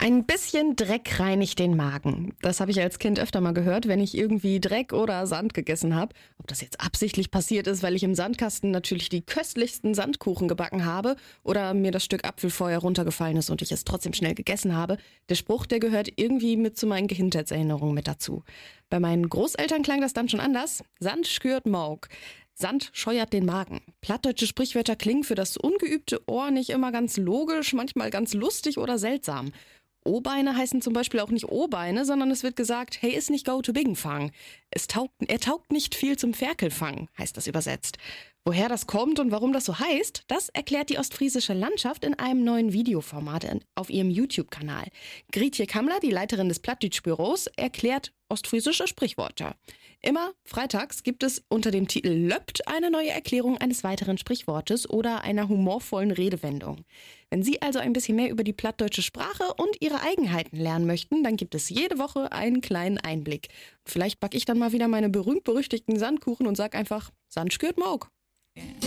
Ein bisschen Dreck reinigt den Magen. Das habe ich als Kind öfter mal gehört, wenn ich irgendwie Dreck oder Sand gegessen habe. Ob das jetzt absichtlich passiert ist, weil ich im Sandkasten natürlich die köstlichsten Sandkuchen gebacken habe oder mir das Stück Apfel vorher runtergefallen ist und ich es trotzdem schnell gegessen habe. Der Spruch, der gehört irgendwie mit zu meinen Kindheitserinnerungen mit dazu. Bei meinen Großeltern klang das dann schon anders. Sand schürt Maug. Sand scheuert den Magen. Plattdeutsche Sprichwörter klingen für das ungeübte Ohr nicht immer ganz logisch, manchmal ganz lustig oder seltsam. O-Beine heißen zum Beispiel auch nicht O-Beine, sondern es wird gesagt, hey, ist nicht go to Biggenfang. Er taugt nicht viel zum Ferkelfang, heißt das übersetzt. Woher das kommt und warum das so heißt, das erklärt die ostfriesische Landschaft in einem neuen Videoformat auf ihrem YouTube-Kanal. Grietje Kammler, die Leiterin des Plattdeutsch-Büros, erklärt ostfriesische Sprichwörter. Immer freitags gibt es unter dem Titel Löppt eine neue Erklärung eines weiteren Sprichwortes oder einer humorvollen Redewendung. Wenn Sie also ein bisschen mehr über die plattdeutsche Sprache und ihre Eigenheiten lernen möchten, dann gibt es jede Woche einen kleinen Einblick. Vielleicht backe ich dann mal wieder meine berühmt-berüchtigten Sandkuchen und sag einfach, Sand schürt Maug.